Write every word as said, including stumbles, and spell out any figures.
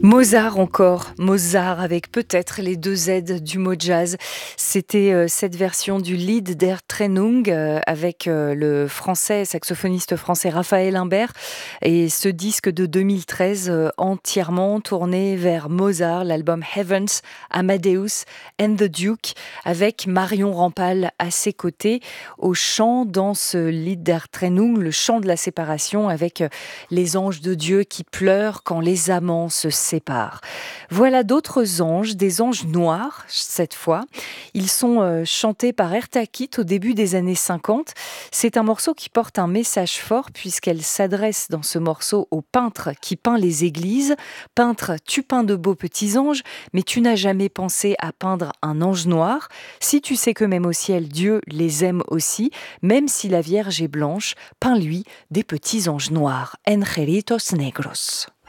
Mozart encore, Mozart avec peut-être les deux Z du mot jazz. C'était euh, cette version du Lied der Trennung euh, avec euh, le français, saxophoniste français Raphaël Imbert et ce disque de deux mille treize euh, entièrement tourné vers Mozart, l'album Heavens, Amadeus and the Duke avec Marion Rampal à ses côtés au chant dans ce Lied der Trennung, le chant de la séparation avec euh, les anges de Dieu qui pleurent quand les amants se séparent. Voilà d'autres anges, des anges noirs cette fois. Ils sont euh, chantés par Eartha Kitt au début des années cinquante. C'est un morceau qui porte un message fort puisqu'elle s'adresse dans ce morceau au peintre qui peint les églises. Peintre, tu peins de beaux petits anges, mais tu n'as jamais pensé à peindre un ange noir. Si tu sais que même au ciel, Dieu les aime aussi, même si la Vierge est blanche, peins-lui des petits anges noirs. Angelitos negros.